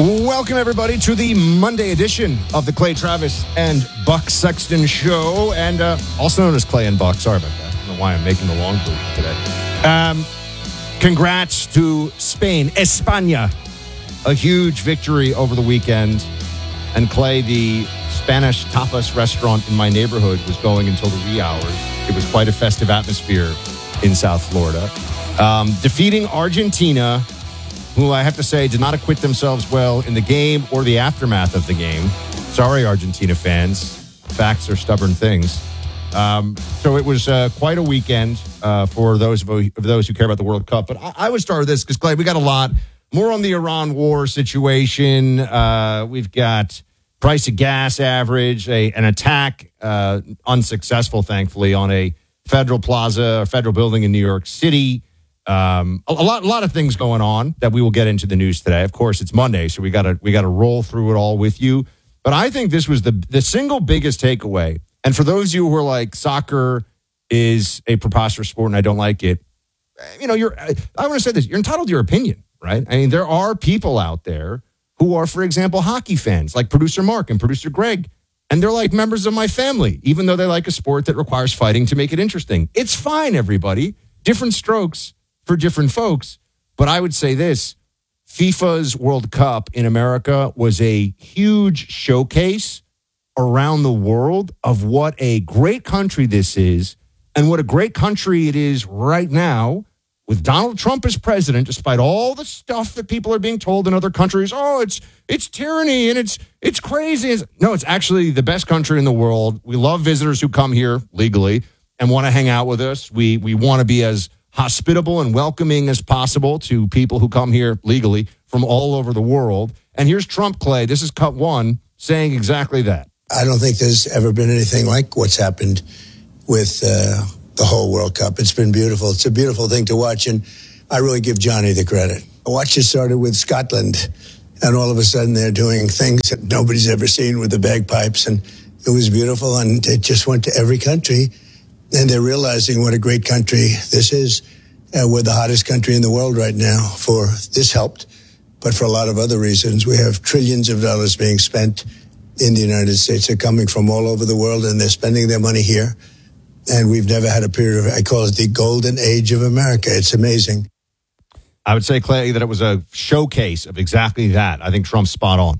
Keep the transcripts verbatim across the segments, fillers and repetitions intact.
Welcome, everybody, to the Monday edition of the Clay Travis and Buck Sexton Show, and uh, also known as Clay and Buck. Sorry about that. I don't know why I'm making the long version today. Um, congrats to Spain, España. A huge victory over the weekend. And Clay, the Spanish tapas restaurant in my neighborhood was going until the wee hours. It was quite a festive atmosphere in South Florida. Um, defeating Argentina, who I have to say did not acquit themselves well in the game or the aftermath of the game. Sorry, Argentina fans. Facts are stubborn things. Um, so it was uh, quite a weekend uh, for those of, of those who care about the World Cup. But I, I would start with this because, Clay, we got a lot more on the Iran war situation. Uh, we've got price of gas average, a, an attack, uh, unsuccessful, thankfully, on a federal plaza, a federal building in New York City. Um, a, a lot, a lot of things going on that we will get into the news today. Of course, it's Monday, so we got to we got to roll through it all with you. But I think this was the the single biggest takeaway. And for those of you who are like, soccer is a preposterous sport and I don't like it, you know, you're. I, I want to say this: you're entitled to your opinion, right? I mean, there are people out there who are, for example, hockey fans, like producer Mark and producer Greg, and they're like members of my family, even though they like a sport that requires fighting to make it interesting. It's fine, everybody. Different strokes for different folks. But I would say this, FIFA's World Cup in America was a huge showcase around the world of what a great country this is and what a great country it is right now with Donald Trump as president, despite all the stuff that people are being told in other countries. Oh, it's it's tyranny and it's it's crazy. No, it's actually the best country in the world. We love visitors who come here legally and want to hang out with us. We we want to be as hospitable and welcoming as possible to people who come here legally from all over the world. And here's Trump, Clay. This is cut one saying exactly that. I don't think there's ever been anything like what's happened with uh, the whole World Cup. It's been beautiful. It's a beautiful thing to watch, and I really give Johnny the credit. I watched it started with Scotland, and all of a sudden they're doing things that nobody's ever seen with the bagpipes, and it was beautiful, and it just went to every country. And they're realizing what a great country this is. Uh, we're the hottest country in the world right now. For this helped, but for a lot of other reasons. We have trillions of dollars being spent in the United States. They're coming from all over the world, and they're spending their money here. And we've never had a period of, I call it the golden age of America. It's amazing. I would say, Clay, that it was a showcase of exactly that. I think Trump's spot on.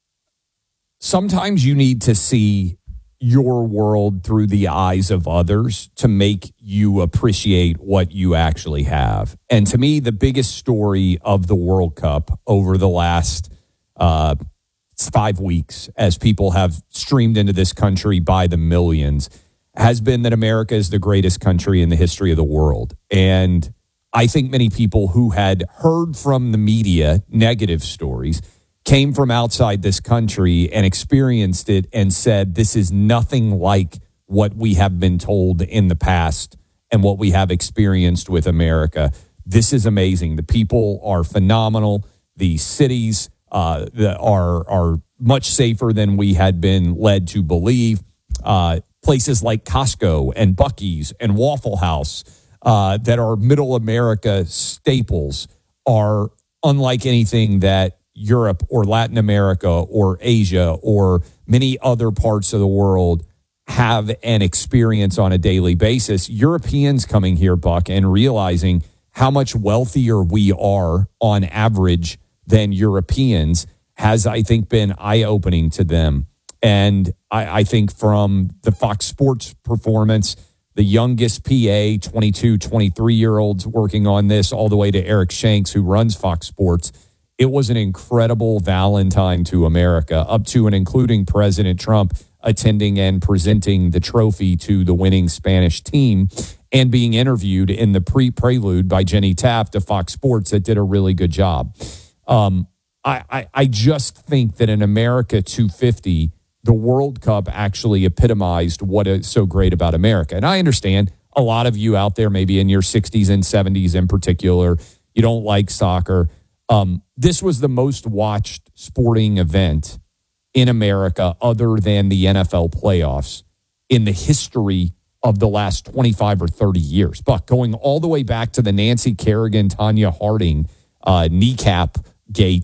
Sometimes you need to see your world through the eyes of others to make you appreciate what you actually have. And to me, the biggest story of the World Cup over the last uh, five weeks, as people have streamed into this country by the millions, has been that America is the greatest country in the history of the world. And I think many people who had heard from the media negative stories came from outside this country and experienced it and said, this is nothing like what we have been told in the past and what we have experienced with America. This is amazing. The people are phenomenal. The cities uh, the, are, are much safer than we had been led to believe. Uh, places like Costco and Buc-ee's and Waffle House uh, that are middle America staples are unlike anything that Europe or Latin America or Asia or many other parts of the world have an experience on a daily basis. Europeans coming here, Buck, and realizing how much wealthier we are on average than Europeans has, I think, been eye-opening to them. And I, I think from the Fox Sports performance, the youngest P A, twenty-two, twenty-three-year-olds working on this, all the way to Eric Shanks, who runs Fox Sports, it was an incredible Valentine to America, up to and including President Trump attending and presenting the trophy to the winning Spanish team and being interviewed in the pre-prelude by Jenny Taft of Fox Sports that did a really good job. Um, I, I, I just think that in America two fifty, the World Cup actually epitomized what is so great about America. And I understand a lot of you out there, maybe in your sixties and seventies in particular, you don't like soccer. Um, this was the most watched sporting event in America other than the N F L playoffs in the history of the last twenty-five or thirty years. But going all the way back to the Nancy Kerrigan, Tanya Harding uh, kneecap gate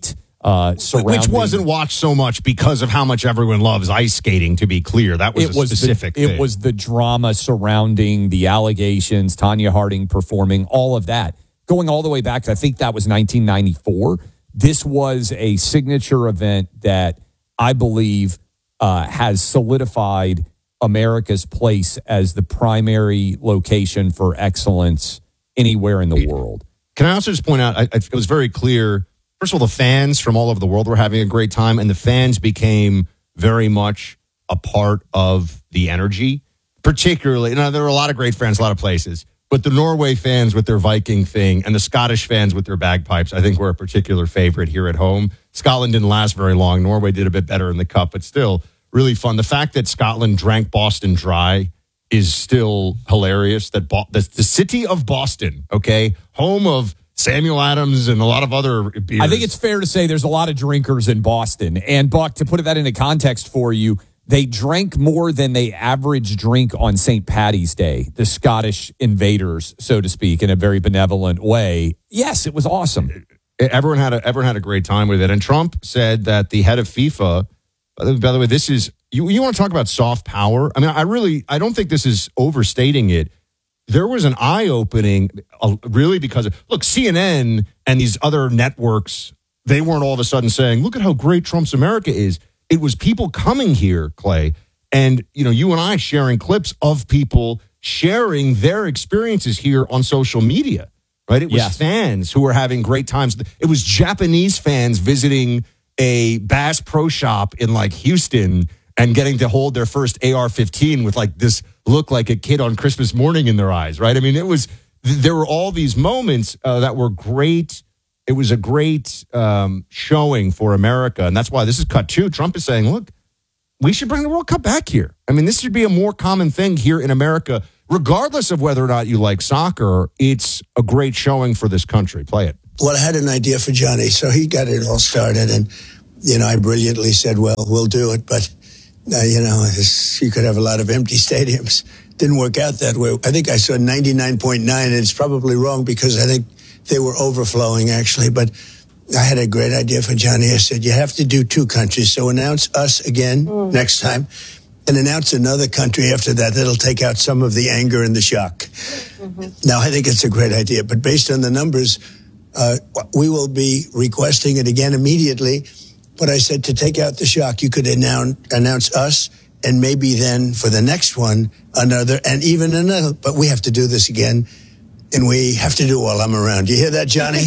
Uh, surrounding, Which wasn't watched so much because of how much everyone loves ice skating, to be clear. That was it a was specific the, thing. It was the drama surrounding the allegations, Tanya Harding performing, all of that. Going all the way back, I think that was nineteen ninety-four. This was a signature event that I believe uh, has solidified America's place as the primary location for excellence anywhere in the world. Can I also just point out, I, I, it was very clear. First of all, the fans from all over the world were having a great time, and the fans became very much a part of the energy. Particularly, you know, there were a lot of great fans, a lot of places, but the Norway fans with their Viking thing and the Scottish fans with their bagpipes, I think, were a particular favorite here at home. Scotland didn't last very long. Norway did a bit better in the cup, but still really fun. The fact that Scotland drank Boston dry is still hilarious. That Bo- the, the city of Boston, okay, home of Samuel Adams and a lot of other beers. I think it's fair to say there's a lot of drinkers in Boston. And, Buck, to put that into context for you, they drank more than they average drink on Saint Paddy's Day, the Scottish invaders, so to speak, in a very benevolent way. Yes, it was awesome. Everyone had a, everyone had a great time with it. And Trump said that the head of FIFA, by the way, this is, you, you want to talk about soft power? I mean, I really, I don't think this is overstating it. There was an eye-opening, uh, really, because of, look, C N N and these other networks, they weren't all of a sudden saying, look at how great Trump's America is. It was people coming here, Clay, and, you know, you and I sharing clips of people sharing their experiences here on social media, right? It was Yes. fans who were having great times. It was Japanese fans visiting a Bass Pro Shop in, like, Houston and getting to hold their first A R fifteen with, like, this look like a kid on Christmas morning in their eyes, right? I mean, it was, there were all these moments uh, that were great. It was a great um, showing for America, and that's why this is cut two. Trump is saying, look, we should bring the World Cup back here. I mean, this should be a more common thing here in America, regardless of whether or not you like soccer. It's a great showing for this country. Play it. Well, I had an idea for Johnny, so he got it all started, and, you know, I brilliantly said, well, we'll do it, but, uh, you know, this, you could have a lot of empty stadiums. Didn't work out that way. I think I saw ninety-nine point nine, and it's probably wrong because I think they were overflowing, actually, but I had a great idea for Johnny. I said, you have to do two countries, so announce us again mm. next time, and announce another country after that. That'll take out some of the anger and the shock. Mm-hmm. Now, I think it's a great idea, but based on the numbers, uh, we will be requesting it again immediately. But I said to take out the shock, you could announce, announce us, and maybe then for the next one, another, and even another. But we have to do this again, and we have to do it while I'm around. You hear that, Johnny?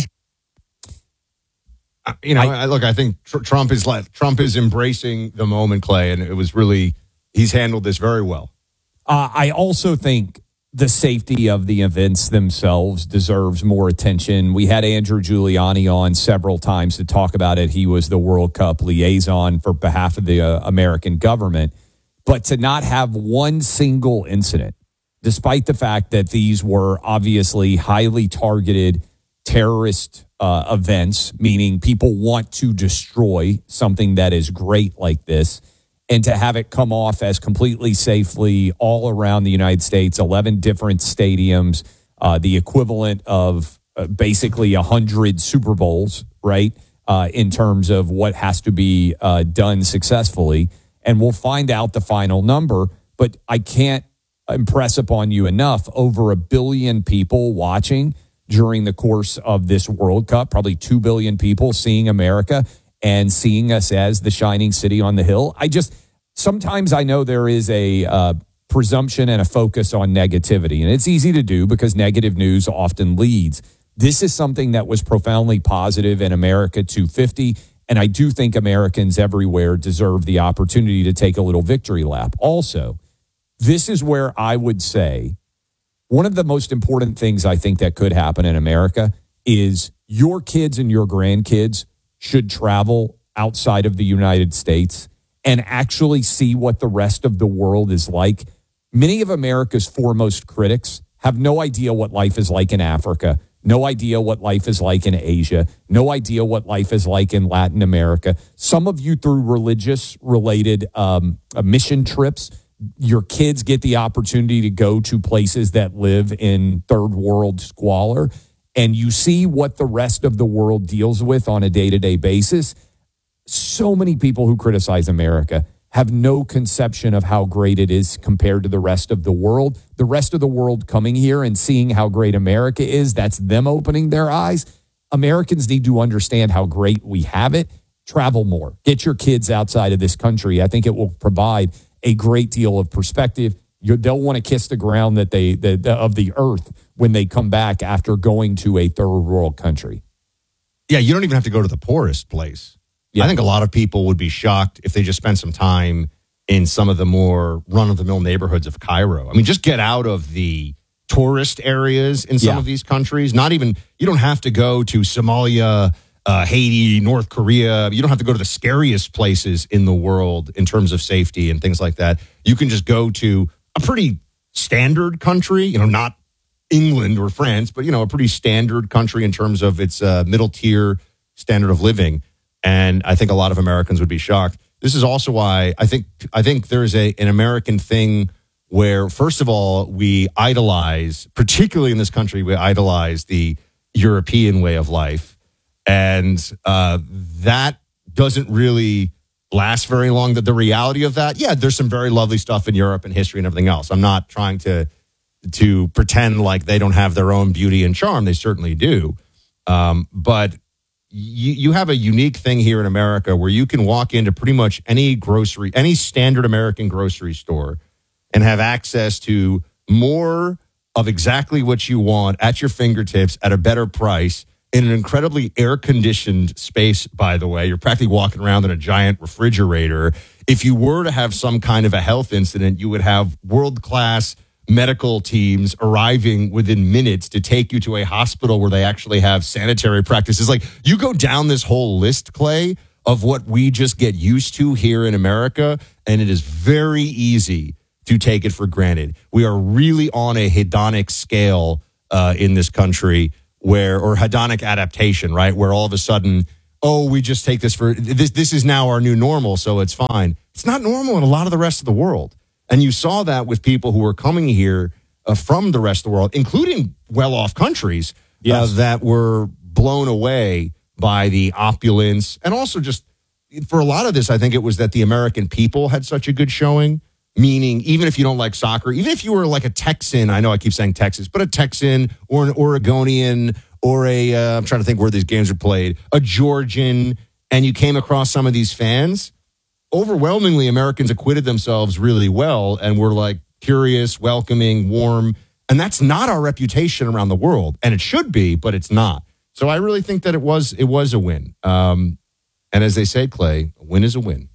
Uh, you know, I, look, I think tr- Trump is like, Trump is embracing the moment, Clay, and it was really, he's handled this very well. Uh, I also think the safety of the events themselves deserves more attention. We had Andrew Giuliani on several times to talk about it. He was the World Cup liaison for behalf of the uh, American government. But to not have one single incident, despite the fact that these were obviously highly targeted terrorist uh, events, meaning people want to destroy something that is great like this, and to have it come off as completely safely all around the United States, eleven different stadiums, uh, the equivalent of uh, basically one hundred Super Bowls, right, uh, in terms of what has to be uh, done successfully. And we'll find out the final number, but I can't impress upon you enough, over a billion people watching during the course of this World Cup, probably two billion people seeing America and seeing us as the shining city on the hill. I just, sometimes I know there is a uh, presumption and a focus on negativity, and it's easy to do because negative news often leads. This is something that was profoundly positive in America two fifty, and I do think Americans everywhere deserve the opportunity to take a little victory lap. Also, this is where I would say one of the most important things I think that could happen in America is your kids and your grandkids should travel outside of the United States and actually see what the rest of the world is like. Many of America's foremost critics have no idea what life is like in Africa, no idea what life is like in Asia, no idea what life is like in Latin America. Some of you through religious-related um, uh, mission trips, your kids get the opportunity to go to places that live in third world squalor, and you see what the rest of the world deals with on a day-to-day basis. so many people who criticize America have no conception of how great it is compared to the rest of the world. The rest of the world coming here and seeing how great America is, that's them opening their eyes. Americans need to understand how great we have it. Travel more. Get your kids outside of this country. I think it will provide a great deal of perspective. You, they'll want to kiss the ground that they the, the, of the earth when they come back after going to a third world country. Yeah, you don't even have to go to the poorest place. Yeah. I think a lot of people would be shocked if they just spent some time in some of the more run-of-the-mill neighborhoods of Cairo. I mean, just get out of the tourist areas in some yeah. of these countries. Not even, you don't have to go to Somalia, uh, Haiti, North Korea. You don't have to go to the scariest places in the world in terms of safety and things like that. You can just go to a pretty standard country, you know, not England or France, but, you know, a pretty standard country in terms of its uh, middle-tier standard of living. And I think a lot of Americans would be shocked. This is also why I think I think there's a an American thing where, first of all, we idolize, particularly in this country, we idolize the European way of life. And uh, that doesn't really last very long. The, the reality of that, yeah, there's some very lovely stuff in Europe and history and everything else. I'm not trying to to pretend like they don't have their own beauty and charm. They certainly do. Um, but You, you have a unique thing here in America where you can walk into pretty much any grocery, any standard American grocery store and have access to more of exactly what you want at your fingertips at a better price in an incredibly air-conditioned space, by the way. You're practically walking around in a giant refrigerator. If you were to have some kind of a health incident, you would have world-class medical teams arriving within minutes to take you to a hospital where they actually have sanitary practices. Like, you go down this whole list, Clay, of what we just get used to here in America, and it is very easy to take it for granted. We are really on a hedonic scale uh, in this country where, or hedonic adaptation, right? Where all of a sudden, oh, we just take this for, this, this is now our new normal, so it's fine. It's not normal in a lot of the rest of the world. And you saw that with people who were coming here uh, from the rest of the world, including well-off countries yes. uh, that were blown away by the opulence. And also just for a lot of this, I think it was that the American people had such a good showing, meaning even if you don't like soccer, even if you were like a Texan, I know I keep saying Texas, but a Texan or an Oregonian or a, uh, I'm trying to think where these games are played, a Georgian, and you came across some of these fans, overwhelmingly, Americans acquitted themselves really well and were like curious, welcoming, warm. And that's not our reputation around the world. And it should be, but it's not. So I really think that it was it was a win. Um, and as they say, Clay, a win is a win.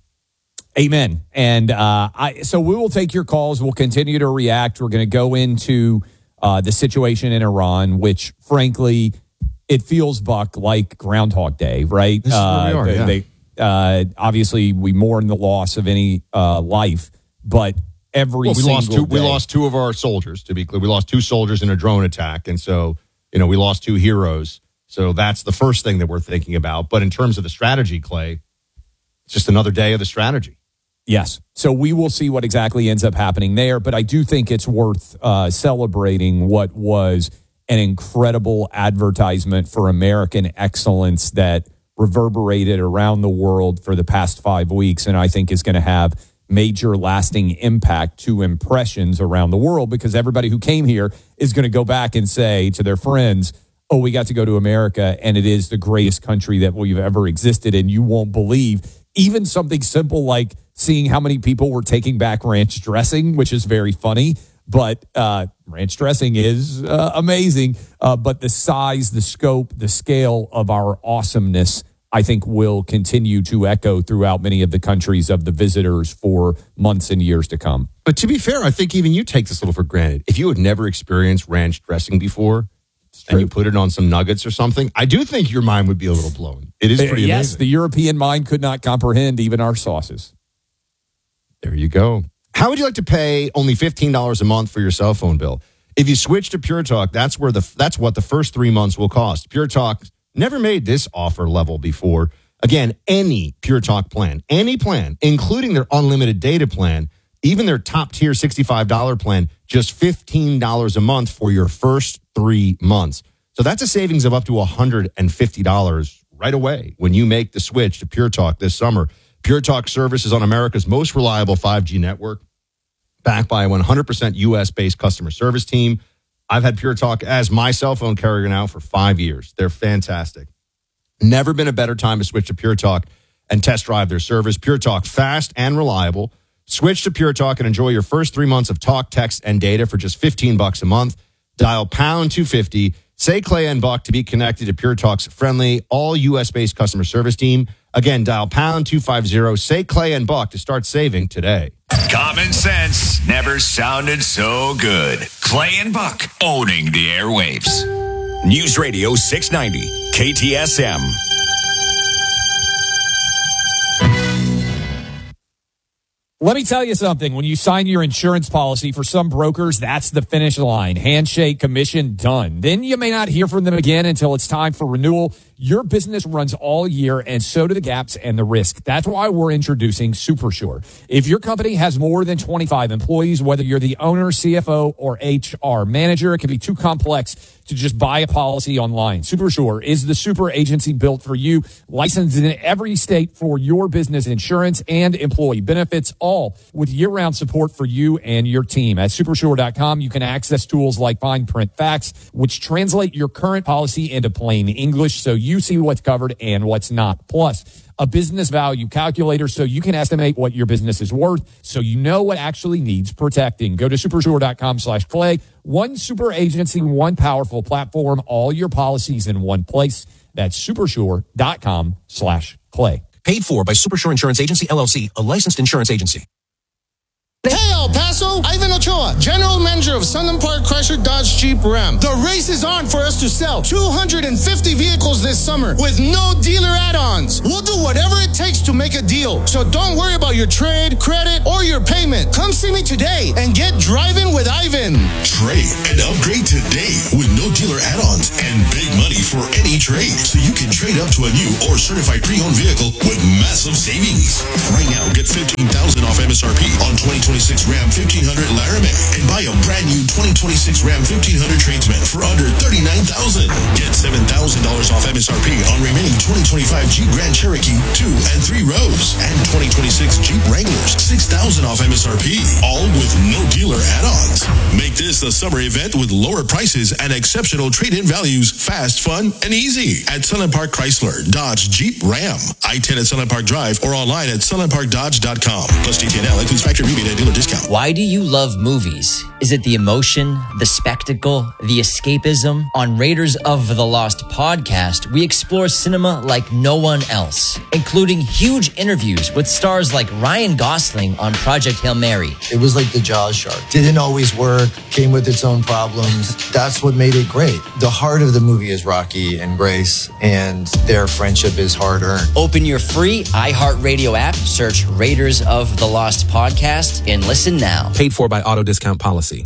Amen. And uh, I, so we will take your calls. We'll continue to react. We're going to go into uh, the situation in Iran, which, frankly, it feels, Buck, like Groundhog Day, right? This is where we uh, are, they, yeah. they, Uh, obviously, we mourn the loss of any uh, life, but every well, we single lost two. day, We lost two of our soldiers. To be clear, we lost two soldiers in a drone attack, and so you know we lost two heroes. So that's the first thing that we're thinking about. But in terms of the strategy, Clay, it's just another day of the strategy. Yes. So we will see what exactly ends up happening there. But I do think it's worth uh, celebrating what was an incredible advertisement for American excellence that reverberated around the world for the past five weeks, and I think is going to have major lasting impact to impressions around the world, because everybody who came here is going to go back and say to their friends, oh, we got to go to America, and it is the greatest country that we've ever existed, and you won't believe even something simple like seeing how many people were taking back ranch dressing, which is very funny. But uh, ranch dressing is uh, amazing. Uh, but the size, the scope, the scale of our awesomeness, I think, will continue to echo throughout many of the countries of the visitors for months and years to come. But to be fair, I think even you take this a little for granted. If you had never experienced ranch dressing before and you put it on some nuggets or something, I do think your mind would be a little blown. It is pretty yes, amazing. The European mind could not comprehend even our sauces. There you go. How would you like to pay only fifteen dollars a month for your cell phone bill? If you switch to Pure Talk, that's where the that's what the first three months will cost. Pure Talk never made this offer level before. Again, any Pure Talk plan, any plan, including their unlimited data plan, even their top tier sixty-five dollars plan, just fifteen dollars a month for your first three months. So that's a savings of up to one hundred fifty dollars right away when you make the switch to Pure Talk this summer. Pure Talk service is on America's most reliable five G network, backed by a one hundred percent U S-based customer service team. I've had Pure Talk as my cell phone carrier now for five years. They're fantastic. Never been a better time to switch to Pure Talk and test drive their service. Pure Talk, fast and reliable. Switch to Pure Talk and enjoy your first three months of talk, text, and data for just fifteen bucks a month. Dial pound two fifty. Say Clay and Buck to be connected to Pure Talk's friendly, all U S-based customer service team. Again, dial pound two fifty. Say Clay and Buck to start saving today. Common sense never sounded so good. Clay and Buck owning the airwaves. News Radio six ninety, K T S M. Let me tell you something. When you sign your insurance policy, for some brokers, that's the finish line. Handshake, commission, done. Then you may not hear from them again until it's time for renewal. Your business runs all year, and so do the gaps and the risk. That's why we're introducing SuperSure. If your company has more than twenty-five employees, whether you're the owner, C F O, or H R manager, it can be too complex to just buy a policy online. SuperSure is the super agency built for you, licensed in every state for your business insurance and employee benefits, all with year-round support for you and your team. At supersure dot com, you can access tools like fine print facts, which translate your current policy into plain English so you see what's covered and what's not. Plus, a business value calculator so you can estimate what your business is worth so you know what actually needs protecting. Go to supersure dot com slash clay. One super agency, one powerful platform, all your policies in one place. That's supersure dot com slash clay. Paid for by Supersure Insurance Agency, L L C, a licensed insurance agency. Hey, El Paso, Ivan Ochoa, General Manager of Sunland Park Chrysler Dodge Jeep Ram. The race is on for us to sell two hundred fifty vehicles this summer with no dealer add-ons. We'll do whatever it takes to make a deal. So don't worry about your trade, credit, or your payment. Come see me today and get driving with Ivan. Trade and upgrade today with no dealer add-ons and big money for any trade. So you can trade up to a new or certified pre-owned vehicle with massive savings. Right now, get fifteen thousand dollars off M S R P on twenty twenty-six Ram fifteen hundred Laramie and buy a brand new twenty twenty-six Ram fifteen hundred Tradesman for under thirty-nine thousand dollars. Get seven thousand dollars off M S R P on remaining twenty twenty-five Jeep Grand Cherokee two and three rows and twenty twenty-six Jeep Wranglers six thousand dollars off M S R P, all with no dealer add-ons. Make this the summer event with lower prices and exceptional trade-in values, fast, fun, and easy at Sunland Park Chrysler Dodge Jeep Ram, I ten at Sunland Park Drive, or online at sunland park dodge dot com. Plus T T N L includes factory rebate and dealer discount. Why do you love movies? Is it the emotion, the spectacle, the escapism? On Raiders of the Lost podcast, we explore cinema like no one else, including huge interviews with stars like Ryan Gosling on Project Hail Mary. It was like the Jaws shark. Didn't always work, came with its own problems. That's what made it great. The heart of the movie is Rocky and Grace, and their friendship is hard-earned. Open your free iHeartRadio app, search Raiders of the Lost podcast, and listen now. Paid for by Auto Discount Policy.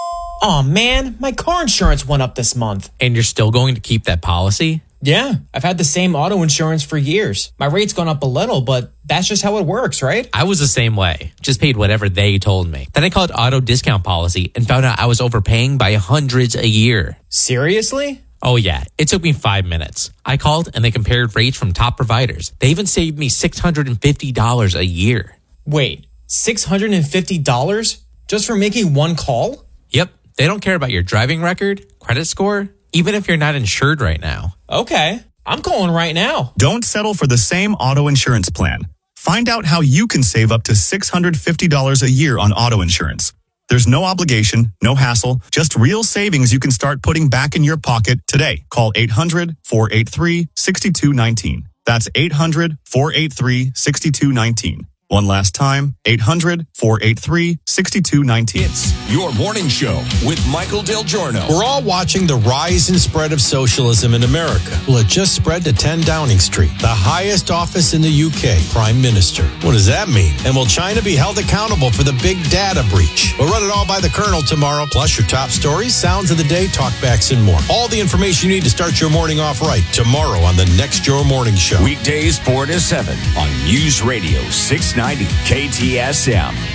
Aw, man, my car insurance went up this month. And you're still going to keep that policy? Yeah, I've had the same auto insurance for years. My rate's gone up a little, but that's just how it works, right? I was the same way. Just paid whatever they told me. Then I called Auto Discount Policy and found out I was overpaying by hundreds a year. Seriously? Oh yeah, it took me five minutes. I called and they compared rates from top providers. They even saved me six hundred fifty dollars a year. Wait, six hundred fifty dollars just for making one call? Yep, they don't care about your driving record, credit score, even if you're not insured right now. Okay, I'm calling right now. Don't settle for the same auto insurance plan. Find out how you can save up to six hundred fifty dollars a year on auto insurance. There's no obligation, no hassle, just real savings you can start putting back in your pocket today. Call eight hundred, four eight three, six two one nine. That's eight hundred, four eight three, six two one nine. One last time, eight hundred, four eight three, six two one nine. It's your morning show with Michael Del Giorno. We're all watching the rise and spread of socialism in America. Well, it just spread to ten Downing Street, the highest office in the U K, Prime Minister. What does that mean? And will China be held accountable for the big data breach? We'll run it all by the Colonel tomorrow, plus your top stories, sounds of the day, talkbacks, and more. All the information you need to start your morning off right tomorrow on the Next Your Morning Show. Weekdays four to seven on News Radio six ninety K T S M.